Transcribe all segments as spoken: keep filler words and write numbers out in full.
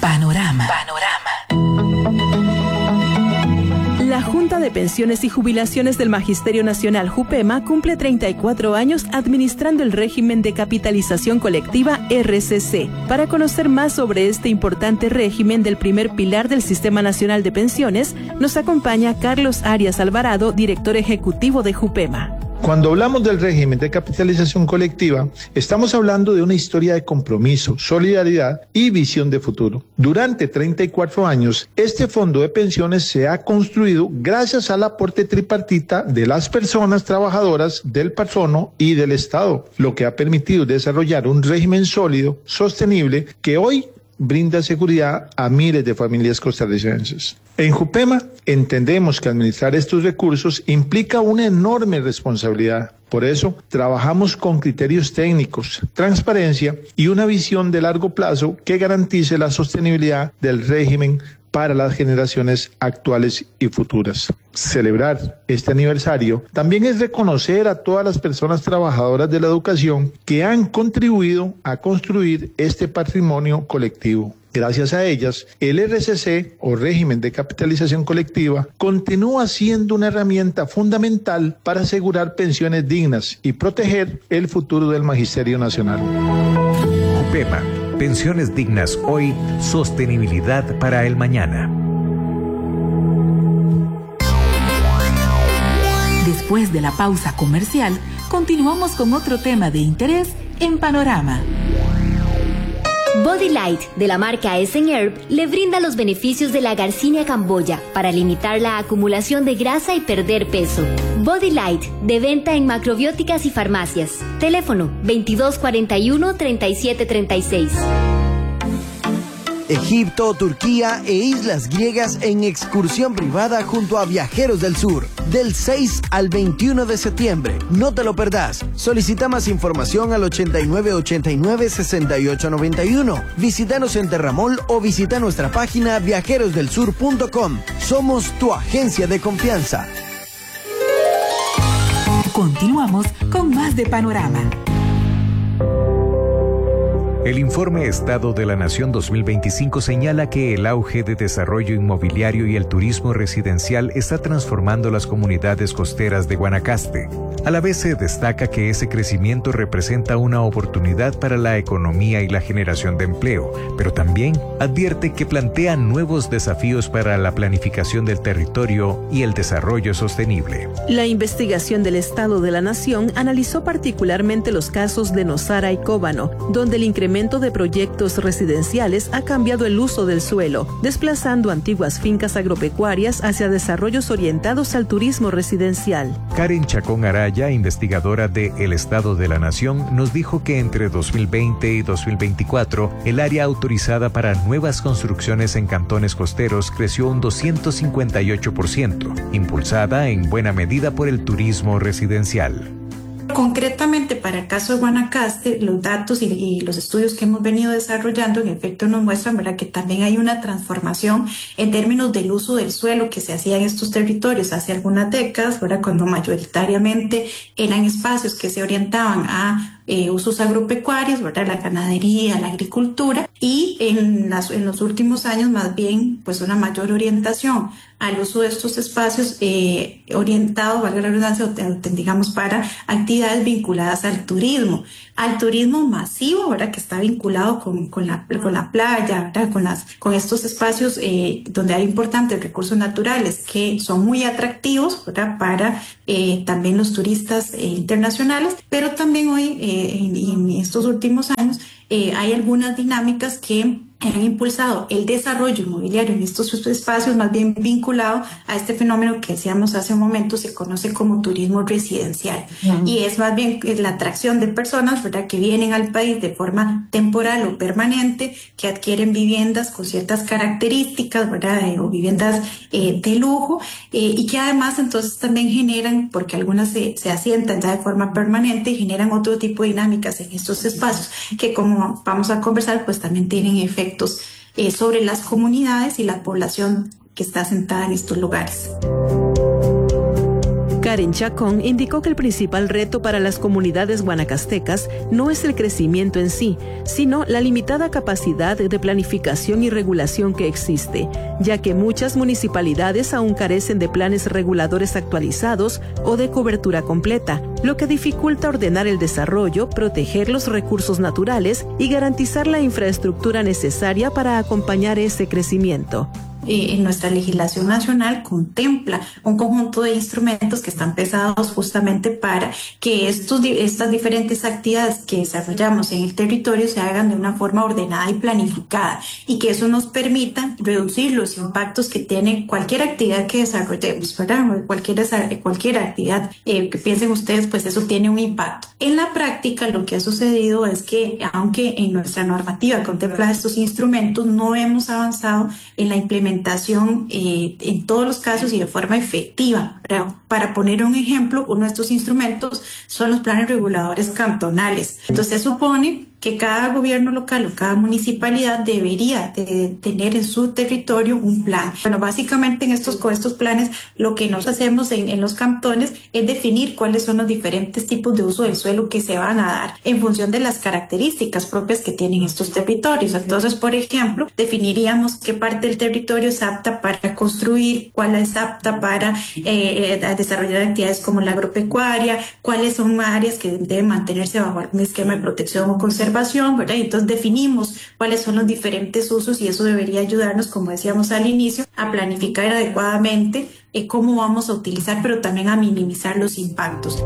Panorama. Panorama. La Junta de Pensiones y Jubilaciones del Magisterio Nacional JUPEMA cumple treinta y cuatro años administrando el régimen de capitalización colectiva R C C. Para conocer más sobre este importante régimen del primer pilar del Sistema Nacional de Pensiones, nos acompaña Carlos Arias Alvarado, director ejecutivo de JUPEMA. Cuando hablamos del régimen de capitalización colectiva, estamos hablando de una historia de compromiso, solidaridad y visión de futuro. Durante treinta y cuatro años, este fondo de pensiones se ha construido gracias al aporte tripartita de las personas trabajadoras, del patrono y del Estado, lo que ha permitido desarrollar un régimen sólido, sostenible, que hoy brinda seguridad a miles de familias costarricenses. En JUPEMA entendemos que administrar estos recursos implica una enorme responsabilidad. Por eso, trabajamos con criterios técnicos, transparencia y una visión de largo plazo que garantice la sostenibilidad del régimen para las generaciones actuales y futuras. Celebrar este aniversario también es reconocer a todas las personas trabajadoras de la educación que han contribuido a construir este patrimonio colectivo. Gracias a ellas, el R C C, o régimen de capitalización colectiva, continúa siendo una herramienta fundamental para asegurar pensiones dignas y proteger el futuro del Magisterio Nacional. JUPEMA, pensiones dignas hoy, sostenibilidad para el mañana. Después de la pausa comercial, continuamos con otro tema de interés en Panorama. Body Light, de la marca Essen Herb, le brinda los beneficios de la Garcinia camboya para limitar la acumulación de grasa y perder peso. Body Light, de venta en macrobióticas y farmacias. Teléfono veintidós cuarenta y uno, treinta y siete treinta y seis. Egipto, Turquía e islas griegas en excursión privada junto a Viajeros del Sur, del seis al veintiuno de septiembre. No te lo perdás. Solicita más información al ochenta y nueve ochenta y nueve, sesenta y ocho noventa y uno. Visítanos en Terramol o visita nuestra página viajeros del sur punto com. Somos tu agencia de confianza. Continuamos con más de Panorama. El informe Estado de la Nación dos mil veinticinco señala que el auge de desarrollo inmobiliario y el turismo residencial está transformando las comunidades costeras de Guanacaste. A la vez se destaca que ese crecimiento representa una oportunidad para la economía y la generación de empleo, pero también advierte que plantea nuevos desafíos para la planificación del territorio y el desarrollo sostenible. La investigación del Estado de la Nación analizó particularmente los casos de Nosara y Cóbano, donde el incremento de proyectos residenciales ha cambiado el uso del suelo, desplazando antiguas fincas agropecuarias hacia desarrollos orientados al turismo residencial. Karen Chacón Araya, investigadora de El Estado de la Nación, nos dijo que entre dos mil veinte y dos mil veinticuatro, el área autorizada para nuevas construcciones en cantones costeros creció un doscientos cincuenta y ocho por ciento, impulsada en buena medida por el turismo residencial. Concretamente, para el caso de Guanacaste, los datos y, y los estudios que hemos venido desarrollando en efecto nos muestran, ¿verdad?, que también hay una transformación en términos del uso del suelo que se hacía en estos territorios hace algunas décadas, ¿verdad?, cuando mayoritariamente eran espacios que se orientaban a Eh, usos agropecuarios, ¿verdad?, la ganadería, la agricultura, y en, las, en los últimos años más bien pues una mayor orientación al uso de estos espacios eh, orientados, valga la redundancia, digamos, para actividades vinculadas al turismo, al turismo masivo, ¿verdad?, que está vinculado con, con, la, con la playa, ¿verdad?, con, las, con estos espacios eh, donde hay importantes recursos naturales que son muy atractivos, ¿verdad?, para eh, también los turistas eh, internacionales, pero también hoy eh, En, en estos últimos años eh, hay algunas dinámicas que han impulsado el desarrollo inmobiliario en estos espacios, más bien vinculado a este fenómeno que decíamos hace un momento, se conoce como turismo residencial. Uh-huh. Y es más bien la atracción de personas, ¿verdad?, que vienen al país de forma temporal o permanente, que adquieren viviendas con ciertas características, ¿verdad?, eh, o viviendas eh, de lujo, eh, y que además entonces también generan, porque algunas se, se asientan ya de forma permanente y generan otro tipo de dinámicas en estos espacios, que como vamos a conversar, pues también tienen efectos Eh, sobre las comunidades y la población que está asentada en estos lugares. Karen Chacón indicó que el principal reto para las comunidades guanacastecas no es el crecimiento en sí, sino la limitada capacidad de planificación y regulación que existe, ya que muchas municipalidades aún carecen de planes reguladores actualizados o de cobertura completa, lo que dificulta ordenar el desarrollo, proteger los recursos naturales y garantizar la infraestructura necesaria para acompañar ese crecimiento. Eh, en nuestra legislación nacional contempla un conjunto de instrumentos que están pensados justamente para que estos, estas diferentes actividades que desarrollamos en el territorio se hagan de una forma ordenada y planificada, y que eso nos permita reducir los impactos que tiene cualquier actividad que desarrollemos, ¿verdad? Cualquier, cualquier actividad eh, que piensen ustedes, pues eso tiene un impacto. En la práctica, lo que ha sucedido es que, aunque en nuestra normativa contempla estos instrumentos, no hemos avanzado en la implementación Eh, en todos los casos y de forma efectiva. Para, para poner un ejemplo, uno de estos instrumentos son los planes reguladores cantonales. Entonces supone que cada gobierno local o cada municipalidad debería de tener en su territorio un plan. Bueno, básicamente en estos, con estos planes lo que nos hacemos en, en los cantones es definir cuáles son los diferentes tipos de uso del suelo que se van a dar en función de las características propias que tienen estos territorios. Entonces, por ejemplo, definiríamos qué parte del territorio es apta para construir, cuál es apta para eh, desarrollar actividades como la agropecuaria, cuáles son áreas que deben mantenerse bajo algún esquema de protección o conservación, ¿verdad? Entonces definimos cuáles son los diferentes usos, y eso debería ayudarnos, como decíamos al inicio, a planificar adecuadamente eh, cómo vamos a utilizar, pero también a minimizar los impactos.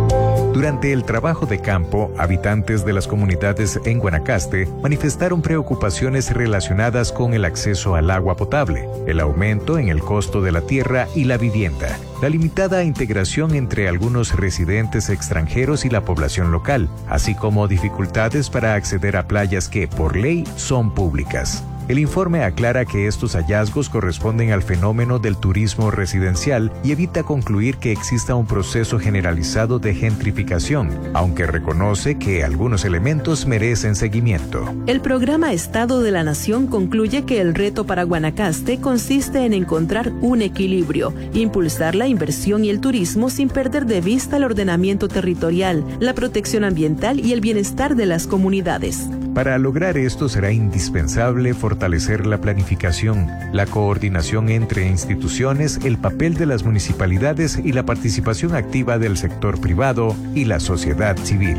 Durante el trabajo de campo, habitantes de las comunidades en Guanacaste manifestaron preocupaciones relacionadas con el acceso al agua potable, el aumento en el costo de la tierra y la vivienda, la limitada integración entre algunos residentes extranjeros y la población local, así como dificultades para acceder a playas que, por ley, son públicas. El informe aclara que estos hallazgos corresponden al fenómeno del turismo residencial y evita concluir que exista un proceso generalizado de gentrificación, aunque reconoce que algunos elementos merecen seguimiento. El programa Estado de la Nación concluye que el reto para Guanacaste consiste en encontrar un equilibrio, impulsar la inversión y el turismo sin perder de vista el ordenamiento territorial, la protección ambiental y el bienestar de las comunidades. Para lograr esto será indispensable fortalecer la planificación, la coordinación entre instituciones, el papel de las municipalidades y la participación activa del sector privado y la sociedad civil.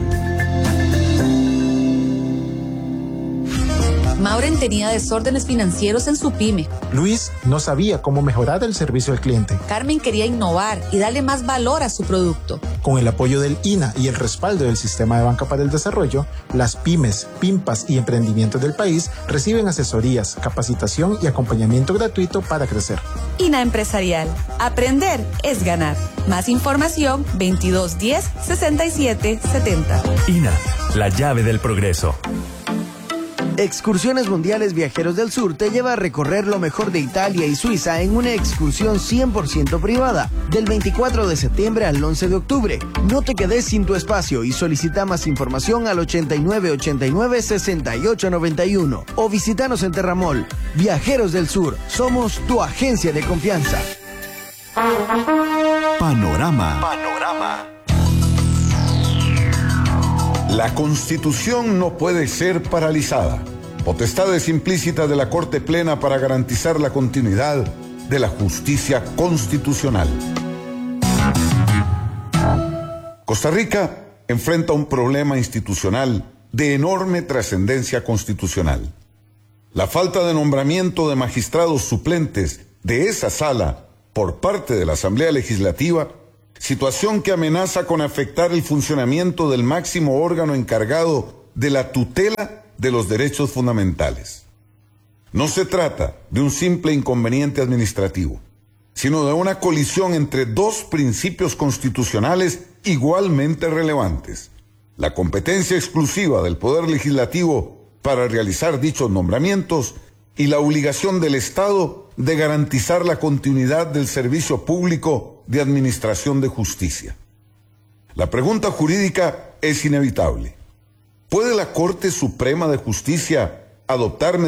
Mauren tenía desórdenes financieros en su pyme. Luis no sabía cómo mejorar el servicio al cliente. Carmen quería innovar y darle más valor a su producto. Con el apoyo del I N A y el respaldo del Sistema de Banca para el Desarrollo, las pymes, PIMPAS y emprendimientos del país reciben asesorías, capacitación y acompañamiento gratuito para crecer. I N A Empresarial. Aprender es ganar. Más información veintidós diez sesenta y siete setenta. I N A, la llave del progreso. Excursiones Mundiales Viajeros del Sur te lleva a recorrer lo mejor de Italia y Suiza en una excursión cien por ciento privada, del veinticuatro de septiembre al once de octubre. No te quedes sin tu espacio y solicita más información al ochenta y nueve ochenta y nueve sesenta y ocho noventa y uno o visítanos en Terramol. Viajeros del Sur, somos tu agencia de confianza. Panorama. Panorama. La Constitución no puede ser paralizada. Potestades implícitas de la Corte Plena para garantizar la continuidad de la justicia constitucional. Costa Rica enfrenta un problema institucional de enorme trascendencia constitucional. La falta de nombramiento de magistrados suplentes de esa sala por parte de la Asamblea Legislativa, situación que amenaza con afectar el funcionamiento del máximo órgano encargado de la tutela de los derechos fundamentales. No se trata de un simple inconveniente administrativo, sino de una colisión entre dos principios constitucionales igualmente relevantes: la competencia exclusiva del Poder Legislativo para realizar dichos nombramientos y la obligación del Estado de garantizar la continuidad del servicio público de administración de justicia. La pregunta jurídica es inevitable. ¿Puede la Corte Suprema de Justicia adoptar